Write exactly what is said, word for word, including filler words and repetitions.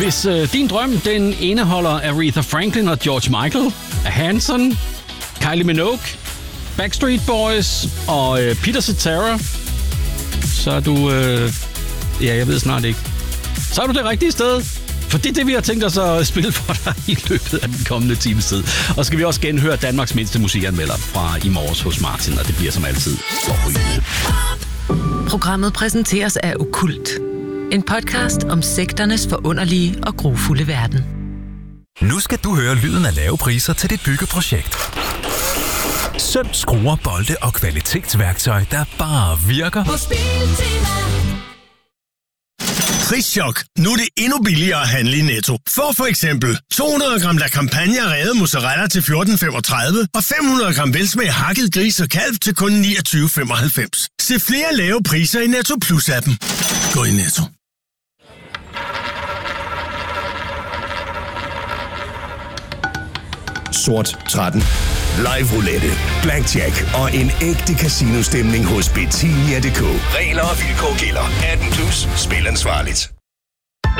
Hvis øh, din drøm, den indeholder Aretha Franklin og George Michael, Hanson, Kylie Minogue, Backstreet Boys og øh, Peter Cetera, så er du... Øh, ja, jeg ved snart ikke. Så er du det rigtige sted. For det er det, vi har tænkt os at spille for dig i løbet af den kommende times tid. Og skal vi også genhøre Danmarks mindste musikanmelder fra i morges hos Martin, og det bliver som altid forrygende. Programmet præsenteres af Okkult. En podcast om sekternes forunderlige og grufulde verden. Nu skal du høre lyden af lave priser til dit byggeprojekt. Søm, skruer, bolde og kvalitetsværktøj, der bare virker. Hos Biltema. Prischok. Nu er det endnu billigere at handle i Netto. Få for eksempel to hundrede gram La Campagna revet mozzarella til fjorten femogtredive og fem hundrede gram velsmag hakket gris og kalv til kun niogtyve femoghalvfems. Se flere lave priser i Netto Plus-appen. Gå i Netto. Sort tretten. Live roulette, blackjack og en ægte casino-stemning hos Betinia punktum d k. Regler og vilkår gælder. atten plus. Spil ansvarligt.